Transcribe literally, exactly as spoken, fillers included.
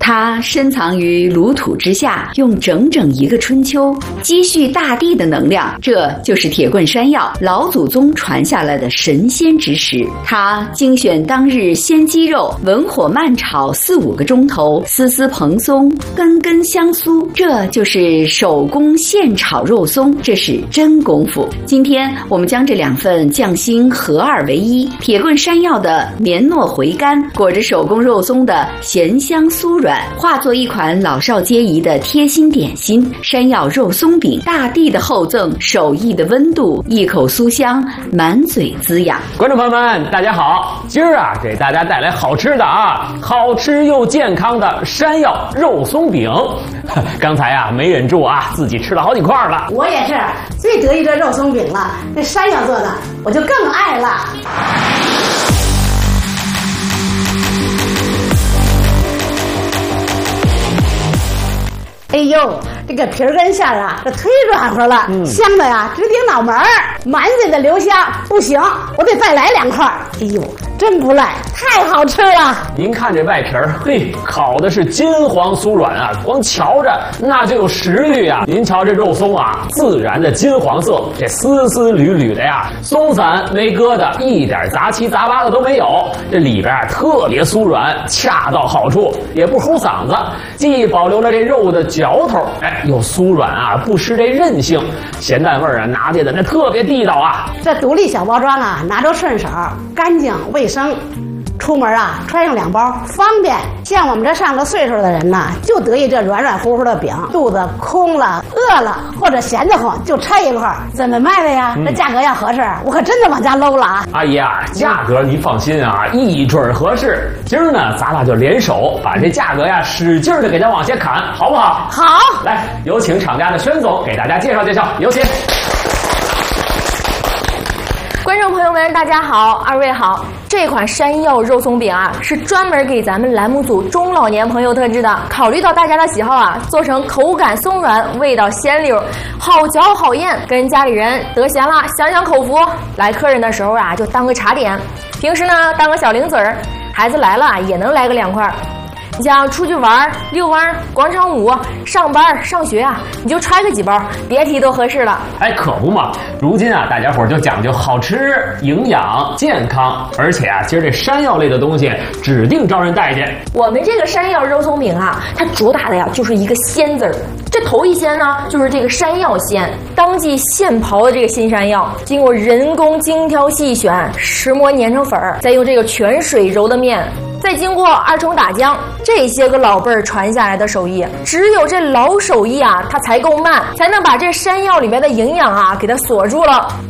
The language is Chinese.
它深藏于炉土之下，用整整一个春秋积蓄大地的能量，这就是铁棍山药，老祖宗传下来的神仙之食。它精选当日鲜鸡肉，文火慢炒四五个钟头，丝丝蓬松，根根香酥，这就是手工现炒肉松，这是真功夫。今天我们将这两份匠心合二为一，铁棍山药的绵糯回甘，裹着手工肉松的咸香酥软，化作一款老少皆宜的贴心点心。山药肉松饼，大地的厚赠，手艺的温度，一口酥香，满嘴滋养。 观众朋友们，大家好，今儿啊给大家带来好吃的啊，好吃又健康的山药肉松饼。刚才啊没忍住啊，自己吃了好几块了。 我也是最得意这肉松饼了，这山药做的我就更爱了。哎呦，这个皮儿跟馅儿啊，这忒软和了，嗯、香的呀直顶脑门儿，满嘴的留香。不行，我得再来两块。哎呦，真不赖，太好吃了！ 您看这外皮儿，嘿，烤的是金黄酥软啊，光瞧着那就有食欲啊。您瞧这肉松啊，自然的金黄色，这丝丝缕缕的呀，松散没疙瘩，一点杂七杂八的都没有。这里边啊特别酥软，恰到好处，也不齁嗓子，既保留了这肉的嚼头，哎，又酥软啊，不失这韧性，咸淡味儿啊拿捏的那特别地道啊。 这独立小包装啊，拿着顺手，干净卫生。出门啊，揣上两包方便。像我们这上了岁数的人呢，就得意这软软乎乎的饼，肚子空了、饿了或者闲得慌，就拆一块。怎么卖的呀？嗯、这价格要合适，我可真的往家搂了啊！ 阿姨啊，价格您放心啊，一准合适。今儿呢，咱俩就联手把这价格呀，使劲的给它往下砍，好不好？ 好， 来，有请厂家的宣总给大家介绍介绍，有请。 观众朋友们，大家好，二位好。这款山药肉松饼啊，是专门给咱们栏目组中老年朋友特制的。考虑到大家的喜好啊，做成口感松软，味道鲜溜，好嚼好咽。跟家里人得闲了，享享口福。来客人的时候啊，就当个茶点。平时呢，当个小零嘴儿。孩子来了也能来个两块。你像出去玩、遛弯、广场舞、上班、上学啊，你就揣个几包，别提多合适了。 哎，可不嘛！如今啊，大家伙就讲究好吃、营养、健康，而且啊，今儿这山药类的东西指定招人待见。 我们这个山药肉松饼啊，它主打的呀就是一个鲜字儿。这头一鲜呢，就是这个山药鲜，当季现刨的这个新山药，经过人工精挑细选，石磨碾成粉儿，再用这个泉水揉的面。再经过二重打浆，这些个老辈儿传下来的手艺，只有这老手艺啊，它才够慢，才能把这山药里面的营养啊给它锁住了。